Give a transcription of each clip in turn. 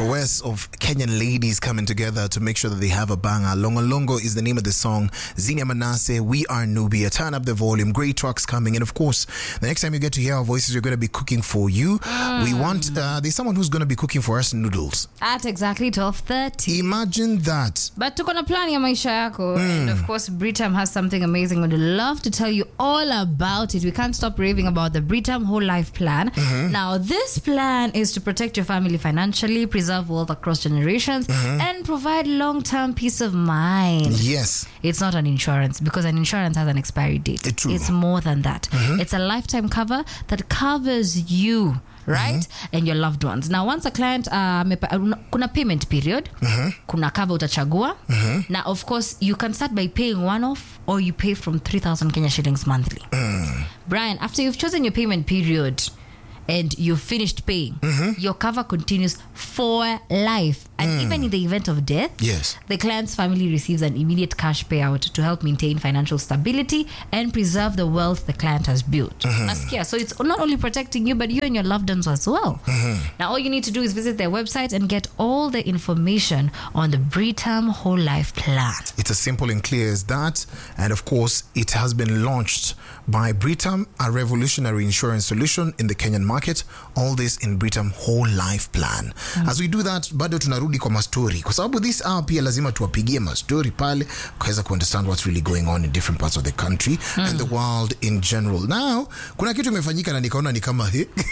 prowess of Kenyan ladies coming together to make sure that they have a banger. Longo is the name of the song. Zinia Manasseh, We Are Nubia. Turn up the volume. Great trucks coming. And of course, the next time you get to hear our voices, we're going to be cooking for you. We want, there's someone who's going to be cooking for us noodles. At exactly 12:30. Imagine that. But tuko na plan ya maisha yako. And of course, Britam has something amazing. We'd love to tell you all about it. We can't stop raving about the Britam Whole Life Plan. Now, this plan is to protect your family financially, preserve wealth across generations, and provide long-term peace of mind. Yes. It's not an insurance because an insurance has an expiry date. It's more than that. It's a lifetime cover that covers you, right? And your loved ones. Now, once a client kuna payment period, kuna cover utachagua. Now, of course, you can start by paying one-off or you pay from 3,000 Kenya shillings monthly. Brian, after you've chosen your payment period and you've finished paying, your cover continues for life. And even in the event of death, the client's family receives an immediate cash payout to help maintain financial stability and preserve the wealth the client has built. Nasikia. So it's not only protecting you, but you and your loved ones as well. Now, all you need to do is visit their website and get all the information on the Britam Whole Life Plan. It's as simple and clear as that. And of course, it has been launched by Britam, a revolutionary insurance solution in the Kenyan market. All this in Britam Whole Life Plan. As we do that, bado tunarudi kwa mastori. Kwa sababu this hour pia lazima tuwapigie mastori pale kuweza ku understand what's really going on in different parts of the country and the world in general. Now, kuna kitu imefanyika na nikaona ni kama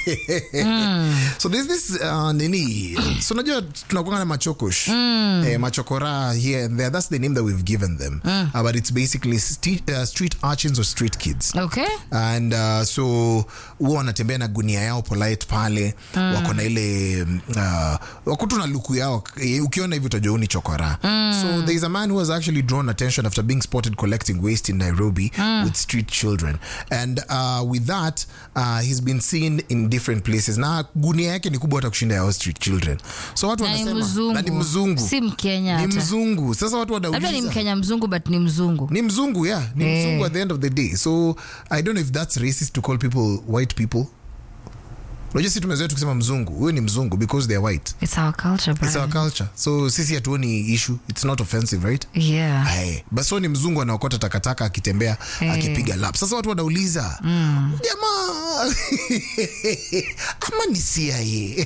so there's this so najua tunakuwa na machokosh. Machokora here and there. That's the name that we've given them. But it's basically street urchins or street kids. Okay. And so huwa wanatembea na gunia yao polite pale, wako na ile wako tu na luku yao, ukiona hivi utajua ni chokora. So there is a man who has actually drawn attention after being spotted collecting waste in Nairobi with street children. And with that, he's been seen in different places. Na gunia yake ni kubwa hata kushinda ya street children. So watu wanasema na ni mzungu. Si Mkenya hata. Ni mzungu. Sasa watu wanauliza. Labda ni Mkenya mzungu, but ni mzungu. Ni mzungu, yeah. Ni mzungu at the end of the day. So I don't know if that's racist to call people white people. Unajua sisi tumezoea tukisema mzungu, huyo ni mzungu because they are white. It's our culture, bro. It's our culture. So sisi hatuoni issue. It's not offensive, right? Yeah. Hey, basi ni mzungu anaokota takataka akitembea akipiga lap. Sasa watu wanauliza, jamaa ama ni CIA?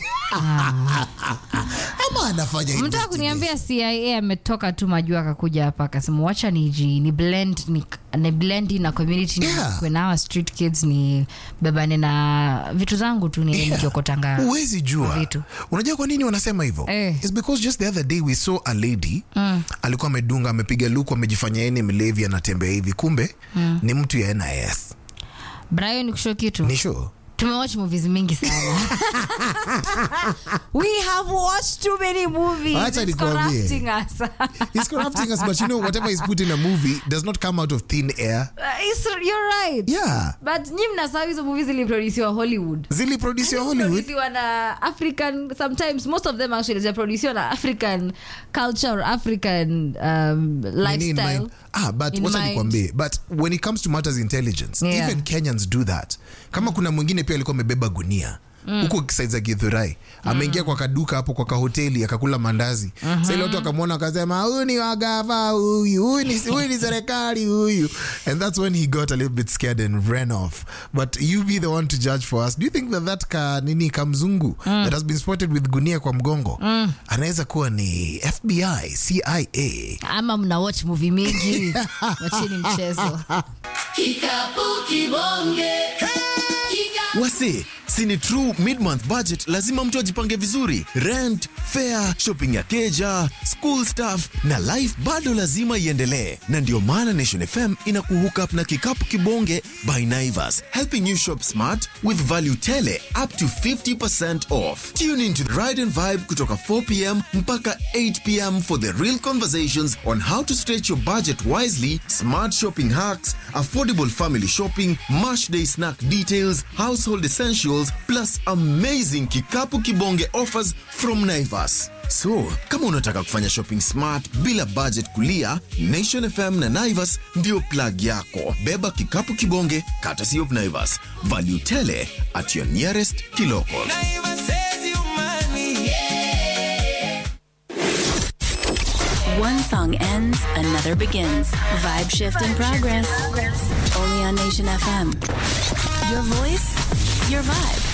Ama anafanya hivi? Mtaka kuniambia CIA ametoka tu majua akakuja hapa akasema wacha ni blend na community kwa street kids ni bebane na vitu zangu tu ni nikiokotanga. Uwezi jua. Vitu. Unajua kwa nini wanasema hivyo? It's because just the other day we saw a lady alikuwa amedunga, amepiga luku, amejifanya yeye ni mlevi, anatembea hivi, kumbe ni mtu ya NIS. Brian, nikushow kitu. Ni show. Tumewatch movies mingi sana. We have watched too many movies. It's corrupting us. It's corrupting us, but you know, whatever is put in a movie does not come out of thin air. You're right. Yeah. But mnasahau hizo movies ziliproduciwa Hollywood. Ziliproduciwa Hollywood? Ziliproduciwa na African, sometimes, most of them actually, ziliproduciwa na African culture or African lifestyle. But what's nikwambie? But when it comes to matters intelligence, even Kenyans do that. Kama kuna mwingine pia alikuwa amebeba gunia huko kisaiza Githurai, ameingia kwa kaduka hapo kwa kahoteli akakula mandazi. Sasa ile watu akamwona akasema huyu ni wagava, huyu ni serikali huyu. And that's when he got a little bit scared and ran off. But you be the one to judge for us. Do you think that kamzungu that has been spotted with gunia kwa mgongo anaweza kuwa ni FBI, CIA? Ama mna watch movie mingi. Wachini mchezo. Kikapu kibonge. Wase, sini true mid-month budget, lazima mtu ajipange vizuri. Rent, fare, shopping ya keja, school stuff na life bado lazima iendelee. Na ndio maana Nation FM inakuhook up na kikapu kibonge by Naivas, helping you shop smart with value tele up to 50% off. Tune in to Ride and Vibe kutoka 4 p.m. mpaka 8 p.m. for the real conversations on how to stretch your budget wisely, smart shopping hacks, affordable family shopping, Mash Day snack details, household essentials, plus amazing kikapu kibonge offers from Naivas. So, kama unataka kufanya shopping smart bila budget kulia, Nation FM na Naivas ndio plug yako. Beba kikapu kibonge, courtesy of Naivas. Value tele at your nearest kiloko. Naivas says you money. Yeah. One song ends, another begins. Vibe shift in progress. Only on Nation FM. Your voice, your vibe.